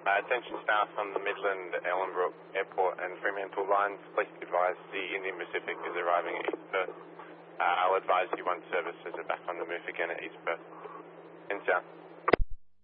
Attention staff on the Midland, Ellenbrook Airport and Fremantle lines. Please advise the Indian Pacific is arriving at East Perth. I'll advise you once services are back on the move again at East Perth. In sound.